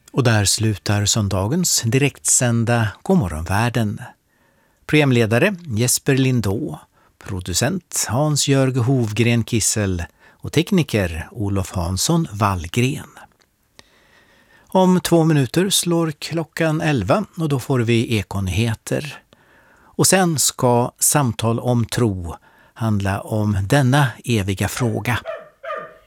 Och där slutar söndagens direktsända Godmorgonvärlden. Programledare Jesper Lindå, producent Hans-Jörg Hovgren Kissel och tekniker Olof Hansson Wallgren. Om 2 minuter slår klockan 11 och då får vi Ekonyheter. Och sen ska Samtal om tro handla om denna eviga fråga.